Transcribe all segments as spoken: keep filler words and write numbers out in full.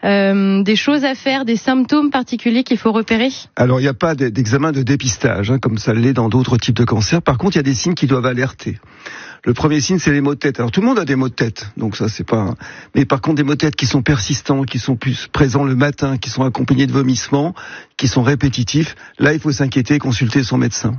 euh, des choses à faire, des symptômes particuliers qu'il faut repérer? Alors, il n'y a pas d'examen de dépistage, hein, comme ça l'est dans d'autres types de cancers. Par contre, il y a des signes qui doivent alerter. Le premier signe, c'est les maux de tête. Alors, tout le monde a des maux de tête, donc ça, c'est pas... Un... Mais par contre, des maux de tête qui sont persistants, qui sont plus présents le matin, qui sont accompagnés de vomissements, qui sont répétitifs, là, il faut s'inquiéter et consulter son médecin.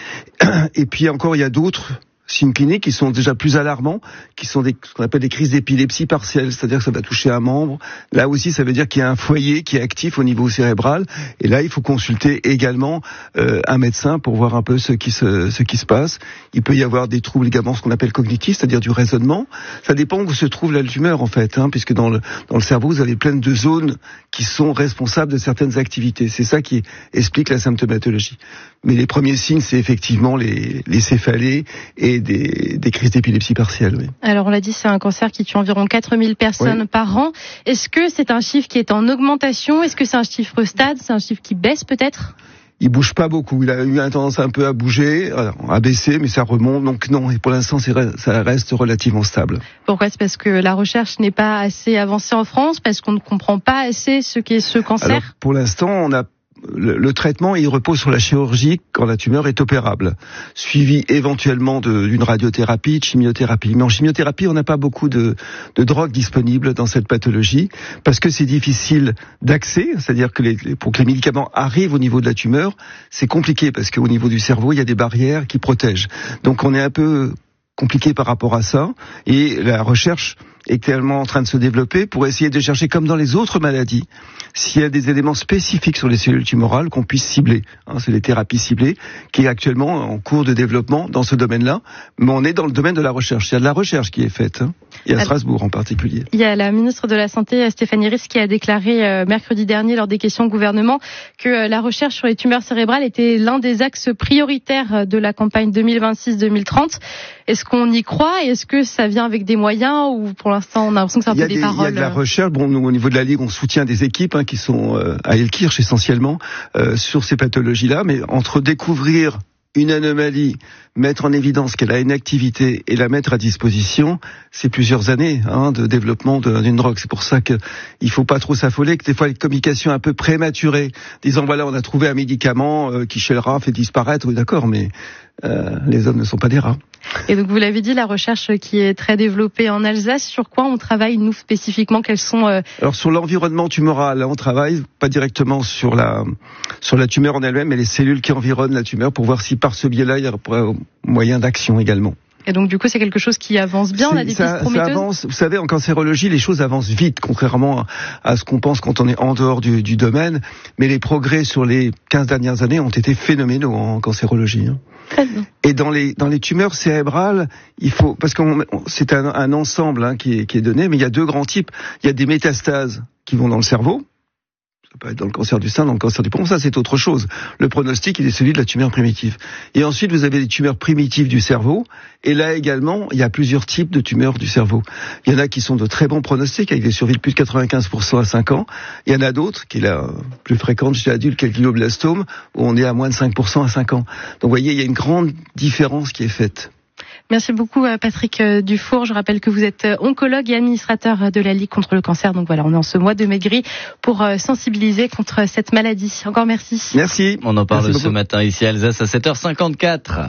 Et puis encore, il y a d'autres signes cliniques qui sont déjà plus alarmants, qui sont des, ce qu'on appelle des crises d'épilepsie partielle, c'est-à-dire que ça va toucher un membre. Là aussi, ça veut dire qu'il y a un foyer qui est actif au niveau cérébral, et là, il faut consulter également euh, un médecin pour voir un peu ce qui se, ce qui se passe. Il peut y avoir des troubles également, ce qu'on appelle cognitifs, c'est-à-dire du raisonnement. Ça dépend où se trouve la tumeur, en fait, hein, puisque dans le, dans le cerveau, vous avez plein de zones qui sont responsables de certaines activités. C'est ça qui explique la symptomatologie. Mais les premiers signes, c'est effectivement les, les céphalées et des, des crises d'épilepsie partielle. Oui. Alors on l'a dit, c'est un cancer qui tue environ quatre mille personnes oui. par an. Est-ce que c'est un chiffre qui est en augmentation? Est-ce que c'est un chiffre stable? C'est un chiffre qui baisse peut-être? Il bouge pas beaucoup. Il a eu une tendance un peu à bouger, à baisser, mais ça remonte. Donc non, et pour l'instant, c'est, ça reste relativement stable. Pourquoi? C'est parce que la recherche n'est pas assez avancée en France, parce qu'on ne comprend pas assez ce qu'est ce cancer? Alors, pour l'instant, on a Le, le traitement, il repose sur la chirurgie quand la tumeur est opérable, suivi éventuellement de, d'une radiothérapie, de chimiothérapie. Mais en chimiothérapie, on n'a pas beaucoup de, de drogues disponibles dans cette pathologie parce que c'est difficile d'accès, c'est-à-dire que les, pour que les médicaments arrivent au niveau de la tumeur, c'est compliqué parce qu'au niveau du cerveau, il y a des barrières qui protègent. Donc on est un peu compliqué par rapport à ça, et la recherche est tellement en train de se développer pour essayer de chercher, comme dans les autres maladies, s'il y a des éléments spécifiques sur les cellules tumorales qu'on puisse cibler. Hein, c'est les thérapies ciblées qui est actuellement en cours de développement dans ce domaine-là, mais on est dans le domaine de la recherche. Il y a de la recherche qui est faite, hein, et à Strasbourg en particulier. Il y a la ministre de la Santé, Stéphanie Risse, qui a déclaré euh, mercredi dernier lors des questions au gouvernement que euh, la recherche sur les tumeurs cérébrales était l'un des axes prioritaires de la campagne deux mille vingt-six deux mille trente. Est-ce qu'on y croit et est-ce que ça vient avec des moyens ou pour l'instant on a l'impression que c'est un peu des, des paroles? Il y a de la recherche. Bon, nous au niveau de la Ligue, on soutient des équipes hein, qui sont euh, à Elkirch essentiellement euh, sur ces pathologies-là, mais entre découvrir une anomalie, mettre en évidence qu'elle a une activité et la mettre à disposition, c'est plusieurs années hein, de développement de, d'une drogue. C'est pour ça que il faut pas trop s'affoler, que des fois les communications un peu prématurées, disant voilà on a trouvé un médicament euh, qui chez le rat fait disparaître, oui d'accord, mais euh, les hommes ne sont pas des rats. Et donc vous l'avez dit, la recherche qui est très développée en Alsace, sur quoi on travaille nous spécifiquement? Quels sont euh... Alors sur l'environnement tumoral, on travaille pas directement sur la sur la tumeur en elle-même, mais les cellules qui environnent la tumeur pour voir si par ce biais-là il y a un moyen d'action également. Et donc du coup c'est quelque chose qui avance bien, on a des pistes prometteuses. Ça avance. Vous savez, en cancérologie les choses avancent vite, contrairement à ce qu'on pense quand on est en dehors du, du domaine. Mais les progrès sur les quinze dernières années ont été phénoménaux en cancérologie. Hein. Très bien. Et dans les dans les tumeurs cérébrales, il faut parce que c'est un, un ensemble hein, qui est qui est donné, mais il y a deux grands types. Il y a des métastases qui vont dans le cerveau. Ça peut être dans le cancer du sein, dans le cancer du poumon, ça c'est autre chose. Le pronostic, il est celui de la tumeur primitive. Et ensuite, vous avez les tumeurs primitives du cerveau. Et là également, il y a plusieurs types de tumeurs du cerveau. Il y en a qui sont de très bons pronostics, avec des survies de plus de quatre-vingt-quinze pour cent à cinq ans. Il y en a d'autres, qui est la plus fréquente chez l'adulte, qui est le glioblastome, où on est à moins de cinq pour cent à cinq ans. Donc vous voyez, il y a une grande différence qui est faite. Merci beaucoup Patrick Dufour. Je rappelle que vous êtes oncologue et administrateur de la Ligue contre le cancer. Donc voilà, on est en ce mois de mai-gris pour sensibiliser contre cette maladie. Encore merci. Merci. On en parle ce matin ici à Alsace à sept heures cinquante-quatre.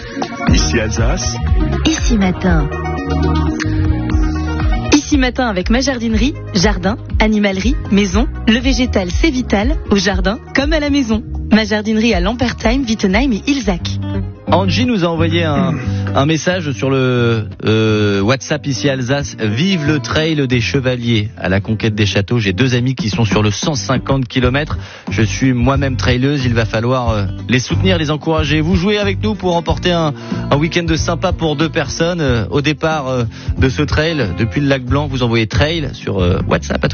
Ici Alsace. Ici matin. Ici matin avec ma jardinerie, jardin, animalerie, maison. Le végétal c'est vital, au jardin comme à la maison. Ma jardinerie à Lampertheim, Wittenheim et Ilzac. Angie nous a envoyé un, un message sur le euh, WhatsApp ici Alsace. Vive le trail des chevaliers à la conquête des châteaux. J'ai deux amis qui sont sur le cent cinquante kilomètres. Je suis moi-même traileuse. Il va falloir euh, les soutenir, les encourager. Vous jouez avec nous pour remporter un, un week-end de sympa pour deux personnes. Euh, au départ euh, de ce trail, depuis le lac Blanc, vous envoyez trail sur euh, WhatsApp. À tout